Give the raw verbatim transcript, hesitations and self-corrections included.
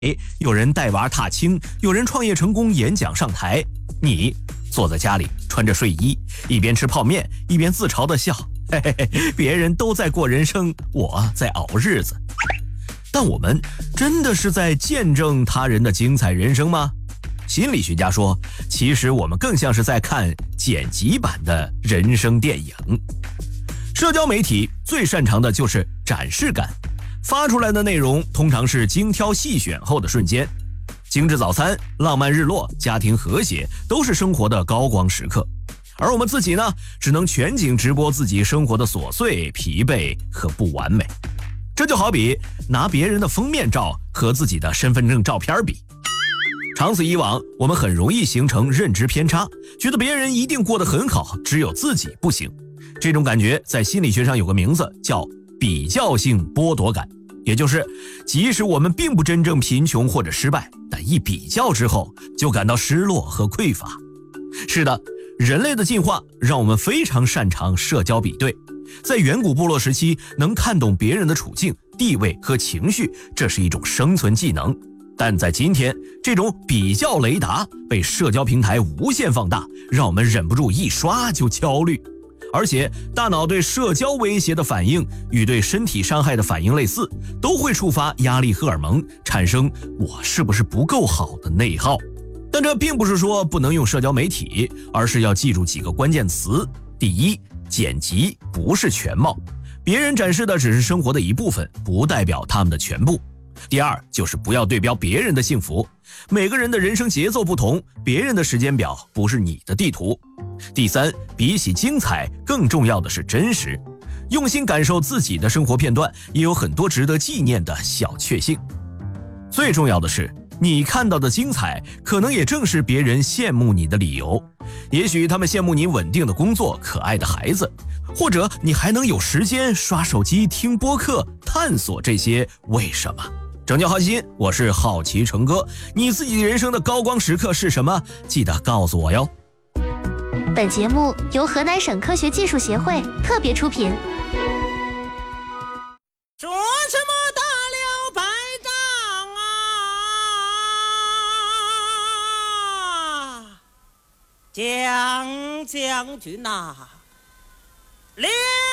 有人带娃踏青，有人创业成功演讲上台，你坐在家里穿着睡衣，一边吃泡面一边自嘲地笑，嘿嘿嘿，别人都在过人生，我在熬日子。但我们真的是在见证他人的精彩人生吗？心理学家说，其实我们更像是在看剪辑版的人生电影。社交媒体最擅长的就是展示感，发出来的内容通常是精挑细选后的瞬间，精致早餐、浪漫日落、家庭和谐都是生活的高光时刻，而我们自己呢，只能全景直播自己生活的琐碎、疲惫和不完美。这就好比拿别人的封面照和自己的身份证照片比，长此以往，我们很容易形成认知偏差，觉得别人一定过得很好，只有自己不行。这种感觉在心理学上有个名字，叫比较性剥夺感，也就是即使我们并不真正贫穷或者失败，但一比较之后就感到失落和匮乏。是的，人类的进化让我们非常擅长社交比对，在远古部落时期，能看懂别人的处境、地位和情绪，这是一种生存技能。但在今天，这种比较雷达被社交平台无限放大，让我们忍不住一刷就焦虑。而且大脑对社交威胁的反应与对身体伤害的反应类似，都会触发压力荷尔蒙，产生我是不是不够好的内耗。但这并不是说不能用社交媒体，而是要记住几个关键词。第一，剪辑不是全貌，别人展示的只是生活的一部分，不代表他们的全部。第二，就是不要对标别人的幸福，每个人的人生节奏不同，别人的时间表不是你的地图。第三，比起精彩，更重要的是真实，用心感受自己的生活片段，也有很多值得纪念的小确幸。最重要的是，你看到的精彩，可能也正是别人羡慕你的理由。也许他们羡慕你稳定的工作、可爱的孩子，或者你还能有时间刷手机、听播客，探索这些为什么。拯救好奇心，我是好奇成哥，你自己人生的高光时刻是什么？记得告诉我哟。 本节目由河南省科学技术协会特别出品。 说什么大了百丈啊，蒋将军呐、啊，连